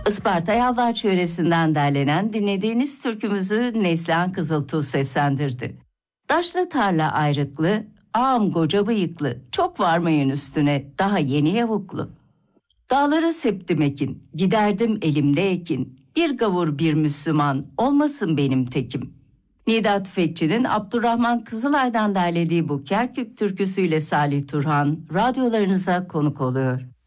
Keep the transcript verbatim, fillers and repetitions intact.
Isparta Yalvaç yöresinden derlenen dinlediğiniz türkümüzü Neslihan Kızıltuğ seslendirdi. Daşlı tarla ayrıklı, ağam koca bıyıklı, çok varmayın üstüne, daha yeni yavuklu. Dağları septim ekin, giderdim elimde ekin, bir gavur bir Müslüman, olmasın benim tekim. Nida Tüfekçi'nin Abdurrahman Kızılay'dan derlediği bu Kerkük türküsüyle Salih Turhan radyolarınıza konuk oluyor.